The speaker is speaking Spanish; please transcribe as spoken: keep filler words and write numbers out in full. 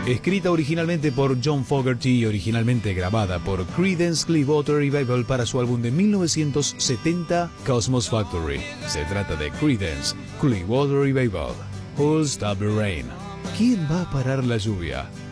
Escrita originalmente por John Fogerty y originalmente grabada por Creedence Clearwater Revival para su álbum de mil novecientos setenta, Cosmos Factory. Se trata de Creedence Clearwater Revival, Who'll Stop the Rain? ¿Quién va a parar la lluvia?